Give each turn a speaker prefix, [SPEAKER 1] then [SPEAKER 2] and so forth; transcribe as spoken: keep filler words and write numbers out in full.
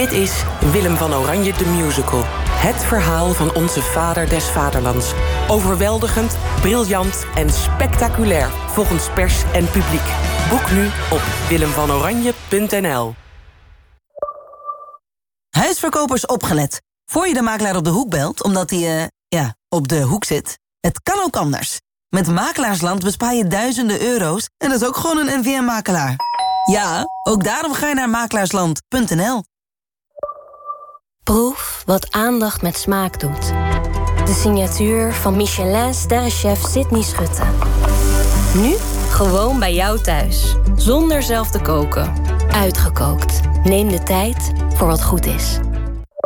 [SPEAKER 1] Dit is Willem van Oranje de Musical. Het verhaal van onze vader des vaderlands. Overweldigend, briljant en spectaculair volgens pers en publiek. Boek nu op willem van oranje punt n l.
[SPEAKER 2] Huisverkopers opgelet. Voor je de makelaar op de hoek belt, omdat hij, uh, ja, op de hoek zit. Het kan ook anders. Met Makelaarsland bespaar je duizenden euro's en dat is ook gewoon een N V M-makelaar. Ja, ook daarom ga je naar makelaarsland punt n l.
[SPEAKER 3] Proef wat aandacht met smaak doet. De signatuur van Michelin-sterrenchef Sydney Schutte. Nu gewoon bij jou thuis. Zonder zelf te koken. Uitgekookt. Neem de tijd voor wat goed is.